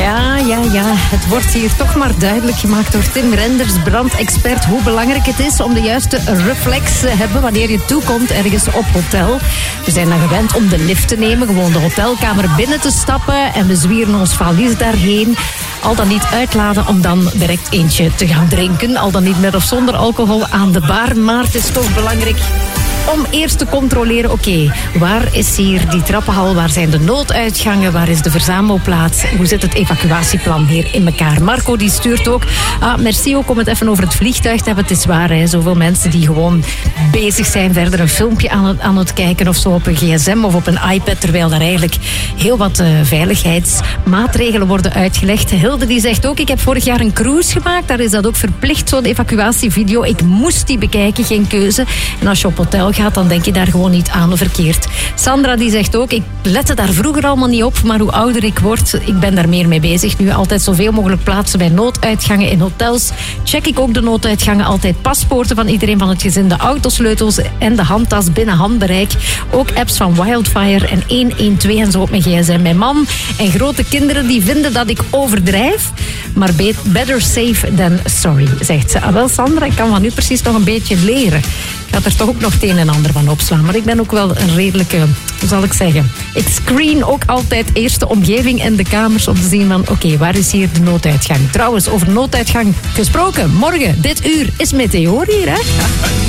Ja. Het wordt hier toch maar duidelijk gemaakt door Tim Renders, brandexpert, hoe belangrijk het is om de juiste reflex te hebben wanneer je toekomt ergens op hotel. We zijn dan gewend om de lift te nemen, gewoon de hotelkamer binnen te stappen en we zwieren ons valies daarheen. Al dan niet uitladen om dan direct eentje te gaan drinken. Al dan niet met of zonder alcohol aan de bar. Maar het is toch belangrijk om eerst te controleren, oké, waar is hier die trappenhal? Waar zijn de nooduitgangen? Waar is de verzamelplaats? Hoe zit het evacuatieplan hier in elkaar? Marco die stuurt ook, merci ook om het even over het vliegtuig te hebben. Het is waar, hè, zoveel mensen die gewoon bezig zijn, verder een filmpje aan het kijken of zo op een gsm of op een iPad, terwijl daar eigenlijk heel wat veiligheidsmaatregelen worden uitgelegd. Hilde die zegt ook, ik heb vorig jaar een cruise gemaakt, daar is dat ook verplicht, zo'n evacuatievideo. Ik moest die bekijken, geen keuze. En als je op hotel gaat, dan denk je daar gewoon niet aan of verkeerd. Sandra die zegt ook, ik lette daar vroeger allemaal niet op, maar hoe ouder ik word, ik ben daar meer mee bezig. Nu altijd zoveel mogelijk plaatsen bij nooduitgangen in hotels. Check ik ook de nooduitgangen, altijd paspoorten van iedereen van het gezin, de autosleutels en de handtas binnen handbereik. Ook apps van Wildfire en 112 en zo op mijn gsm. Mijn man en grote kinderen die vinden dat ik overdrijf, maar better safe than sorry, zegt ze. Wel Sandra, ik kan van u precies nog een beetje leren. Ik ga er toch ook nog het een en ander van opslaan. Maar ik ben ook wel een redelijke, hoe zal ik zeggen, ik screen ook altijd eerst de omgeving en de kamers om te zien van, oké, waar is hier de nooduitgang? Trouwens, over nooduitgang gesproken, morgen, dit uur, is Meteor hier, hè?